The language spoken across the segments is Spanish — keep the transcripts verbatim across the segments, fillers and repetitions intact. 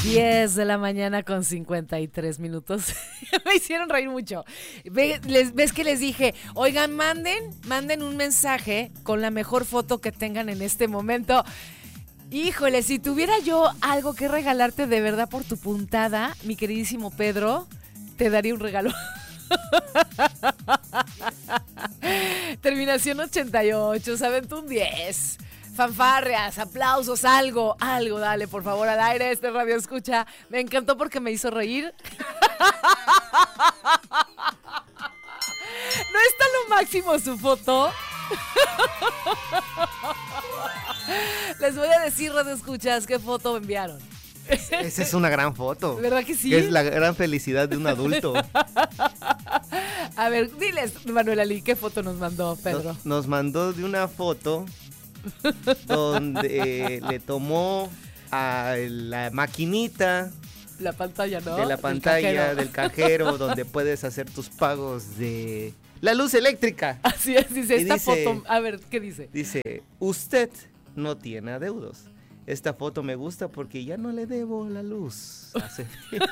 diez de la mañana con cincuenta y tres minutos. Me hicieron reír mucho. Ve- les- ¿Ves que les dije? Oigan, manden, manden un mensaje con la mejor foto que tengan en este momento. Híjole, si tuviera yo algo que regalarte de verdad por tu puntada, mi queridísimo Pedro, te daría un regalo. Terminación ochenta y ocho, saben tú un diez. Fanfarrias, aplausos, algo, algo, dale por favor al aire este radio escucha. Me encantó porque me hizo reír. ¿No está lo máximo su foto? Les voy a decir, radio escuchas, qué foto me enviaron. Esa es una gran foto. ¿Verdad que sí? Que es la gran felicidad de un adulto. A ver, diles, Manuel Ali, ¿qué foto nos mandó Pedro? Nos, nos mandó de una foto donde le tomó a la maquinita La pantalla, ¿no? de la Del pantalla cajero. del cajero, donde puedes hacer tus pagos de la luz eléctrica. Así es, dice, Y esta dice- foto, a ver, ¿qué dice? Dice, usted no tiene adeudos. Esta foto me gusta porque ya no le debo la luz. Hace-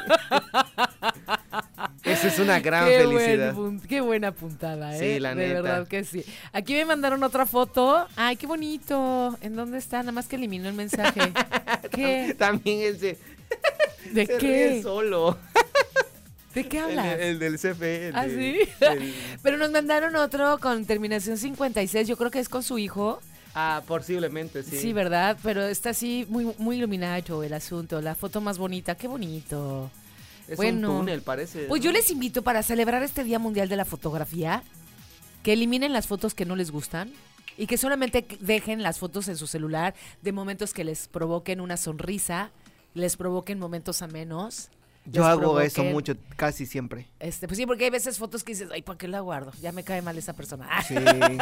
Esa es una gran Qué felicidad. buen pun- qué buena puntada, ¿eh? Sí, la de neta. verdad que sí. Aquí me mandaron otra foto. Ay, qué bonito. ¿En dónde está? Nada más que eliminó el mensaje. ¿Qué? También él se, ¿De se qué? ríe solo. ¿De qué El, hablas? el del C F E. el ¿Ah, de- sí? el- Pero nos mandaron otro con terminación cincuenta y seis. Yo creo que es con su hijo. ah, posiblemente, sí. Sí, ¿verdad? Pero está así muy, muy iluminado el asunto. La foto más bonita. Qué bonito. Es Bueno. un túnel, parece. Pues ¿no? yo les invito para celebrar este Día Mundial de la Fotografía que eliminen las fotos que no les gustan y que solamente dejen las fotos en su celular de momentos que les provoquen una sonrisa, les provoquen momentos amenos. Yo les hago eso provoquen- mucho, casi siempre. Este, pues sí, porque hay veces fotos que dices, ay, ¿para qué la guardo? Ya me cae mal esa persona. Sí.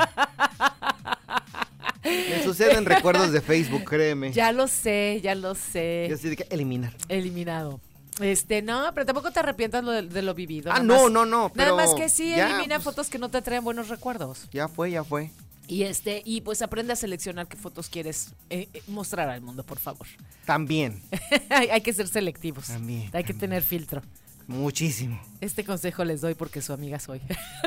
Me suceden recuerdos de Facebook, créeme. Ya lo sé, ya lo sé. Yo sí de que eliminar. Eliminado. Este, no, pero tampoco te arrepientas lo de, de lo vivido. Ah, nada no, más- no, no. Nada pero más que sí, ya, elimina pues, fotos que no te traen buenos recuerdos. Ya fue, ya fue. Y este, y pues aprende a seleccionar qué fotos quieres eh, eh, mostrar al mundo, por favor. También, hay, hay que ser selectivos. También, Hay que también. tener filtro. muchísimo. Este consejo les doy porque su amiga soy.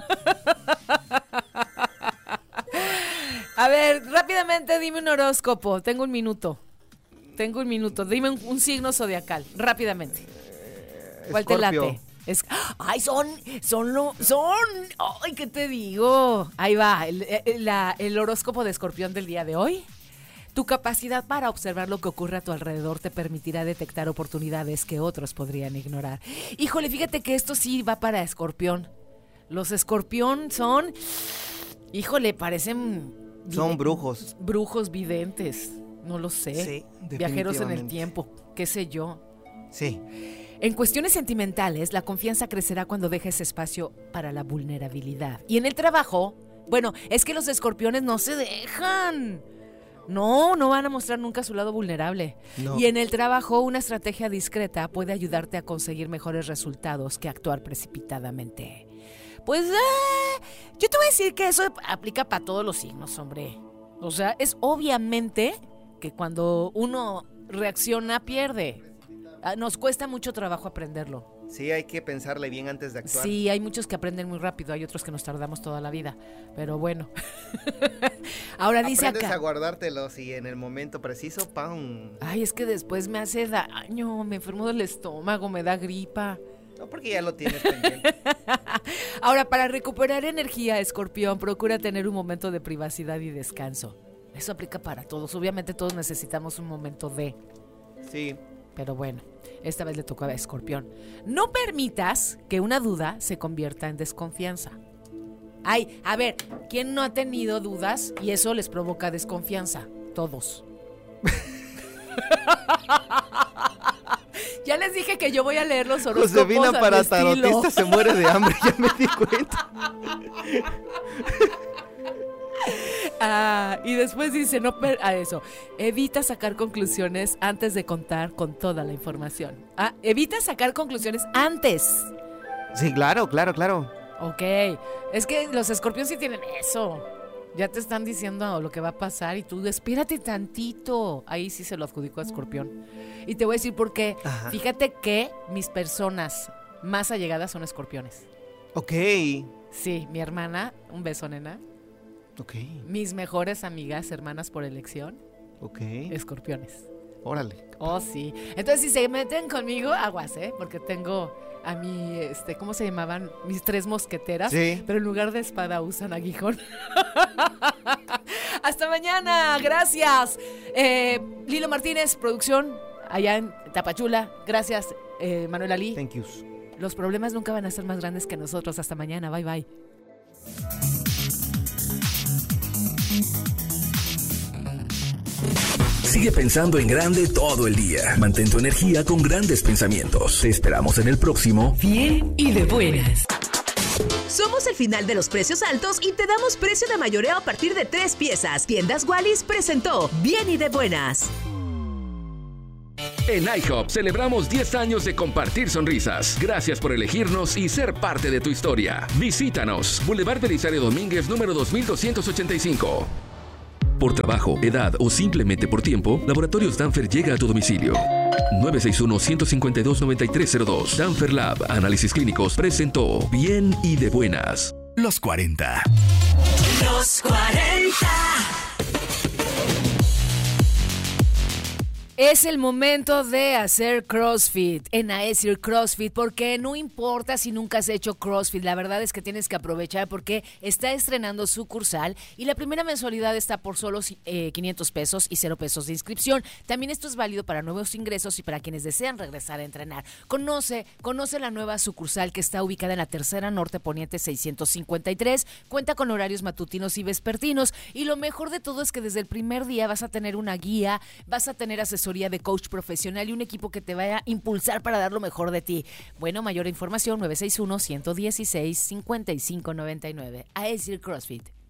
A ver, rápidamente dime un horóscopo. Tengo un minuto. Tengo un minuto. Dime un, un signo zodiacal, rápidamente. ¿Cuál te Escorpio. late? Es, ay, son, son, lo, son, ay, ¿qué te digo? Ahí va, el, el- la- el horóscopo de Escorpión del día de hoy. Tu capacidad para observar lo que ocurre a tu alrededor te permitirá detectar oportunidades que otros podrían ignorar. Híjole, fíjate que esto sí va para Escorpión. Los Escorpión son, híjole, parecen Son vide- brujos. brujos videntes, no lo sé. Sí, Viajeros en el definitivamente. tiempo, qué sé yo. Sí. En cuestiones sentimentales, la confianza crecerá cuando dejes espacio para la vulnerabilidad. Y en el trabajo, bueno, es que los escorpiones no se dejan. No, no van a mostrar nunca su lado vulnerable. No. Y en el trabajo, una estrategia discreta puede ayudarte a conseguir mejores resultados que actuar precipitadamente. Pues, eh, yo te voy a decir que eso aplica para todos los signos, hombre. O sea, es obviamente que cuando uno reacciona, pierde. Ah, Nos cuesta mucho trabajo aprenderlo. Sí, hay que pensarle bien antes de actuar. Sí, hay muchos que aprenden muy rápido, hay otros que nos tardamos toda la vida, pero bueno. Ahora dice Aprendes a acá, guardártelos y en el momento preciso, ¡pam! ay, es que después me hace daño, me enfermo del estómago, me da gripa. No, porque ya lo tienes pendiente. Ahora, para recuperar energía, Escorpión, procura tener un momento de privacidad y descanso. Eso aplica para todos, obviamente todos necesitamos un momento de... Sí. Pero bueno, esta vez le tocó a Escorpión. No permitas que una duda se convierta en desconfianza. Ay, a ver, ¿quién no ha tenido dudas y eso les provoca desconfianza? Todos. Ya les dije que yo voy a leer los horóscopos Josefina a mi para estilo. tarotista se muere de hambre, ya me di cuenta. Ah, y después dice, no per- a eso, evita sacar conclusiones antes de contar con toda la información. Ah, evita sacar conclusiones antes. Sí, claro, claro, claro. Ok, es que los escorpiones sí tienen eso. Ya te están diciendo lo que va a pasar y tú espérate tantito. Ahí sí se lo adjudicó a Escorpión. Y te voy a decir por qué. Ajá. Fíjate que mis personas más allegadas son escorpiones. Ok. Sí, mi hermana, un beso, nena. Ok. Mis mejores amigas, hermanas por elección, Ok. escorpiones. Órale. Oh, sí. Entonces, si se meten conmigo, aguas, ¿eh? Porque tengo a mi, este, ¿cómo se llamaban? Mis tres mosqueteras. Sí. Pero en lugar de espada usan aguijón. Hasta mañana. Gracias. Eh, Lilo Martínez, producción, allá en Tapachula. Gracias, eh, Manuel Ali. Thank you. Los problemas nunca van a ser más grandes que nosotros. Hasta mañana. Bye, bye. Sigue pensando en grande todo el día. Mantén tu energía con grandes pensamientos. Te esperamos en el próximo Bien y de buenas. Somos el final de los precios altos y te damos precio de mayoreo a partir de tres piezas. Tiendas Wallis presentó Bien y de buenas. En IHOP celebramos diez años de compartir sonrisas. Gracias por elegirnos y ser parte de tu historia. Visítanos. Boulevard Belisario Domínguez, número dos mil doscientos ochenta y cinco. Por trabajo, edad o simplemente por tiempo, Laboratorios Danfer llega a tu domicilio. nueve seis uno, uno cinco dos, nueve tres cero dos. Danfer Lab, Análisis Clínicos, presentó Bien y de Buenas. Los cuarenta. Los cuarenta. Es el momento de hacer CrossFit en Aesir CrossFit, porque no importa si nunca has hecho CrossFit, la verdad es que tienes que aprovechar porque está estrenando sucursal y la primera mensualidad está por solo eh, quinientos pesos y cero pesos de inscripción. También esto es válido para nuevos ingresos y para quienes desean regresar a entrenar. Conoce, conoce la nueva sucursal que está ubicada en la Tercera Norte Poniente seiscientos cincuenta y tres, cuenta con horarios matutinos y vespertinos y lo mejor de todo es que desde el primer día vas a tener una guía, vas a tener asesoría de coach profesional y un equipo que te vaya a impulsar para dar lo mejor de ti. Bueno, mayor información nueve seis uno, uno uno seis, cinco cinco nueve nueve. Aesir CrossFit.